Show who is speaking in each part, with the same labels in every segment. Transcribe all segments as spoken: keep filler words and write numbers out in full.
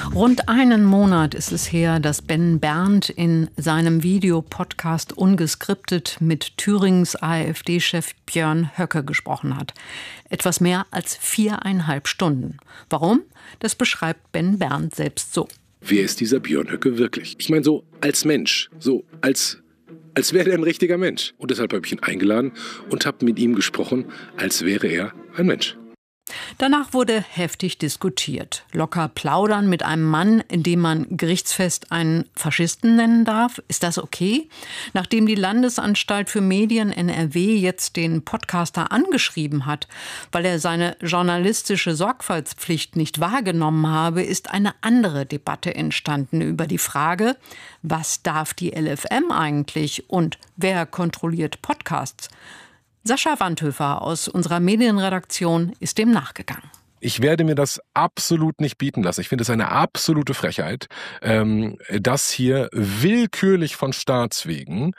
Speaker 1: Rund einen Monat ist es her, dass Ben Berndt in seinem Videopodcast Ungeskriptet mit Thürings AfD-Chef Björn Höcke gesprochen hat. Etwas mehr als viereinhalb Stunden. Warum? Das beschreibt Ben Berndt selbst so.
Speaker 2: Wer ist dieser Björn Höcke wirklich? Ich meine so als Mensch, so als, als wäre er ein richtiger Mensch. Und deshalb habe ich ihn eingeladen und habe mit ihm gesprochen, als wäre er ein Mensch.
Speaker 1: Danach wurde heftig diskutiert. Locker plaudern mit einem Mann, in dem man gerichtsfest einen Faschisten nennen darf. Ist das okay? Nachdem die Landesanstalt für Medien N R W jetzt den Podcaster angeschrieben hat, weil er seine journalistische Sorgfaltspflicht nicht wahrgenommen habe, ist eine andere Debatte entstanden über die Frage, was darf die L F M eigentlich und wer kontrolliert Podcasts? Sascha Wandhöfer aus unserer Medienredaktion ist dem nachgegangen.
Speaker 2: Ich werde mir das absolut nicht bieten lassen. Ich finde es eine absolute Frechheit, ähm, dass hier willkürlich von Staatswegen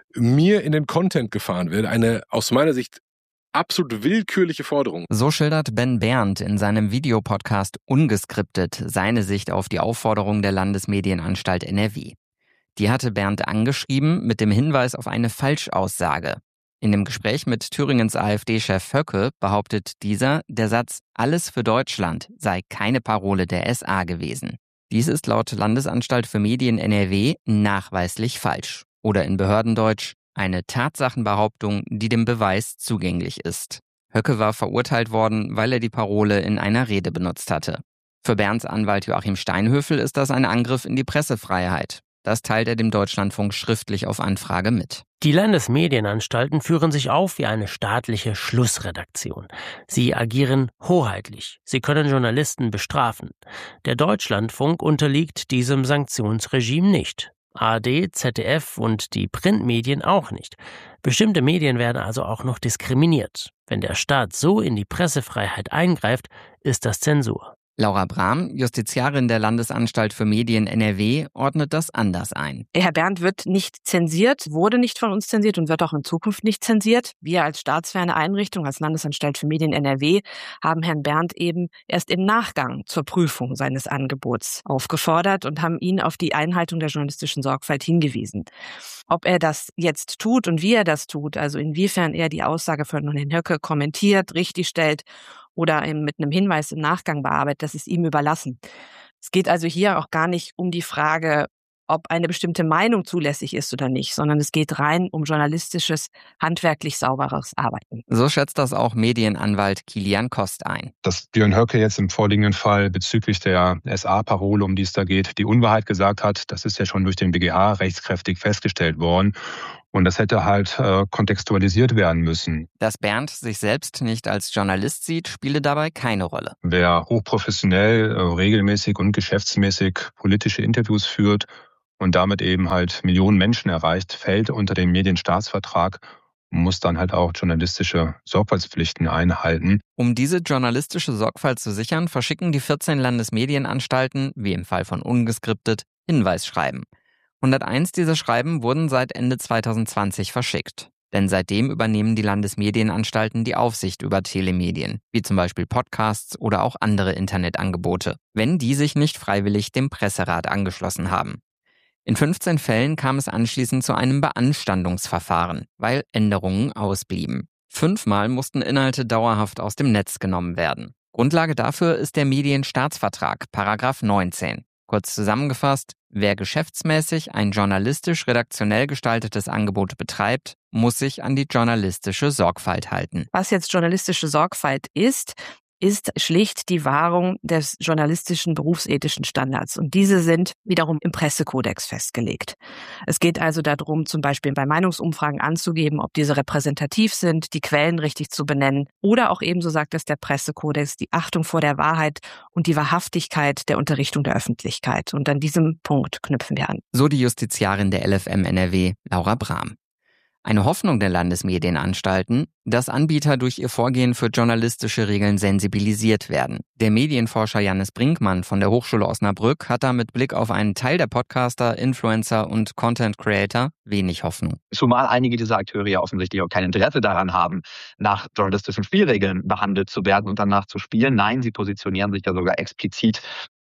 Speaker 2: mir in den Content gefahren wird. Eine aus meiner Sicht absolut willkürliche Forderung.
Speaker 3: So schildert Ben Berndt in seinem Videopodcast Ungeskriptet seine Sicht auf die Aufforderung der Landesmedienanstalt N R W. Die hatte Berndt angeschrieben mit dem Hinweis auf eine Falschaussage. In dem Gespräch mit Thüringens AfD-Chef Höcke behauptet dieser, der Satz „Alles für Deutschland" sei keine Parole der S A gewesen. Dies ist laut Landesanstalt für Medien N R W nachweislich falsch. Oder in Behördendeutsch eine Tatsachenbehauptung, die dem Beweis zugänglich ist. Höcke war verurteilt worden, weil er die Parole in einer Rede benutzt hatte. Für Bernds Anwalt Joachim Steinhöfel ist das ein Angriff in die Pressefreiheit. Das teilt er dem Deutschlandfunk schriftlich auf Anfrage mit.
Speaker 4: Die Landesmedienanstalten führen sich auf wie eine staatliche Schlussredaktion. Sie agieren hoheitlich. Sie können Journalisten bestrafen. Der Deutschlandfunk unterliegt diesem Sanktionsregime nicht. A R D, Z D F und die Printmedien auch nicht. Bestimmte Medien werden also auch noch diskriminiert. Wenn der Staat so in die Pressefreiheit eingreift, ist das Zensur.
Speaker 3: Laura Brahm, Justiziarin der Landesanstalt für Medien N R W, ordnet das anders ein.
Speaker 5: Herr Berndt wird nicht zensiert, wurde nicht von uns zensiert und wird auch in Zukunft nicht zensiert. Wir als staatsferne Einrichtung, als Landesanstalt für Medien N R W, haben Herrn Berndt eben erst im Nachgang zur Prüfung seines Angebots aufgefordert und haben ihn auf die Einhaltung der journalistischen Sorgfalt hingewiesen. Ob er das jetzt tut und wie er das tut, also inwiefern er die Aussage von Herrn Höcke kommentiert, richtigstellt oder eben mit einem Hinweis im Nachgang bearbeitet, das ist ihm überlassen. Es geht also hier auch gar nicht um die Frage, ob eine bestimmte Meinung zulässig ist oder nicht, sondern es geht rein um journalistisches, handwerklich sauberes Arbeiten.
Speaker 3: So schätzt das auch Medienanwalt Kilian Kost ein.
Speaker 6: Dass Björn Höcke jetzt im vorliegenden Fall bezüglich der S A-Parole, um die es da geht, die Unwahrheit gesagt hat, das ist ja schon durch den B G H rechtskräftig festgestellt worden. Und das hätte halt äh, kontextualisiert werden müssen.
Speaker 3: Dass Berndt sich selbst nicht als Journalist sieht, spiele dabei keine Rolle.
Speaker 6: Wer hochprofessionell, äh, regelmäßig und geschäftsmäßig politische Interviews führt und damit eben halt Millionen Menschen erreicht, fällt unter den Medienstaatsvertrag und muss dann halt auch journalistische Sorgfaltspflichten einhalten.
Speaker 3: Um diese journalistische Sorgfalt zu sichern, verschicken die vierzehn Landesmedienanstalten, wie im Fall von Ungeskriptet, Hinweisschreiben. hunderteins dieser Schreiben wurden seit Ende zweitausendzwanzig verschickt. Denn seitdem übernehmen die Landesmedienanstalten die Aufsicht über Telemedien, wie zum Beispiel Podcasts oder auch andere Internetangebote, wenn die sich nicht freiwillig dem Presserat angeschlossen haben. In fünfzehn Fällen kam es anschließend zu einem Beanstandungsverfahren, weil Änderungen ausblieben. Fünfmal mussten Inhalte dauerhaft aus dem Netz genommen werden. Grundlage dafür ist der Medienstaatsvertrag, Paragraph neunzehn. Kurz zusammengefasst, wer geschäftsmäßig ein journalistisch-redaktionell gestaltetes Angebot betreibt, muss sich an die journalistische Sorgfalt halten.
Speaker 5: Was jetzt journalistische Sorgfalt ist, ist schlicht die Wahrung des journalistischen berufsethischen Standards. Und diese sind wiederum im Pressekodex festgelegt. Es geht also darum, zum Beispiel bei Meinungsumfragen anzugeben, ob diese repräsentativ sind, die Quellen richtig zu benennen oder auch ebenso sagt es der Pressekodex, die Achtung vor der Wahrheit und die Wahrhaftigkeit der Unterrichtung der Öffentlichkeit. Und an diesem Punkt knüpfen wir an.
Speaker 3: So die Justiziarin der L F M N R W, Laura Brahm. Eine Hoffnung der Landesmedienanstalten, dass Anbieter durch ihr Vorgehen für journalistische Regeln sensibilisiert werden. Der Medienforscher Jannis Brinkmann von der Hochschule Osnabrück hat da mit Blick auf einen Teil der Podcaster, Influencer und Content Creator wenig Hoffnung.
Speaker 7: Zumal einige dieser Akteure ja offensichtlich auch kein Interesse daran haben, nach journalistischen Spielregeln behandelt zu werden und danach zu spielen. Nein, sie positionieren sich ja sogar explizit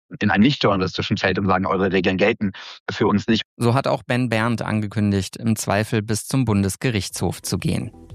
Speaker 7: in einem nicht journalistischen Feld und sagen, eure Regeln gelten für uns nicht.
Speaker 3: So hat auch Ben Berndt angekündigt, im Zweifel bis zum Bundesgerichtshof zu gehen.